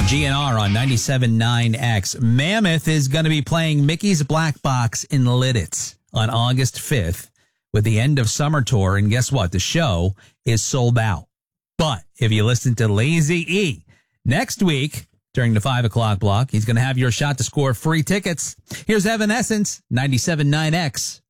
GNR on 97.9X. Mammoth is going to be playing Mickey's Black Box in Lidditz on August 5th with the end of summer tour. And guess what? The show is sold out. But if you listen to Lazy E next week during the 5 o'clock block, he's going to have your shot to score free tickets. Here's Evanescence, 97.9X.